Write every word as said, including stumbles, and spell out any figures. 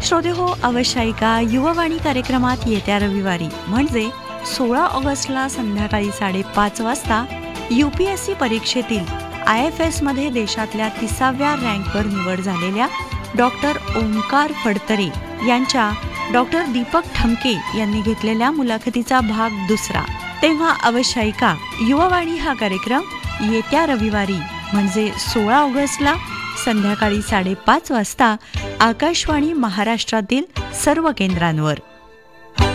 श्रोते हो, अवश्य ऐका युववाणी कार्यक्रमात येत्या रविवारी म्हणजे सोळा ऑगस्टला संध्याकाळी साडेपाच वाजता यूपीएससी परीक्षेतील आय एफ एस मध्ये देशातल्या तिसाव्या रँकवर निवड झालेल्या डॉक्टर ओंकार फडतरे यांच्या डॉक्टर दीपक ठमके यांनी घेतलेल्या मुलाखतीचा भाग दुसरा. तेव्हा अवश्य ऐका युववाणी हा कार्यक्रम येत्या रविवारी म्हणजे सोळा ऑगस्टला संध्याकाळी साडेपाच वाजता आकाशवाणी महाराष्ट्रातील सर्व केंद्रांवर.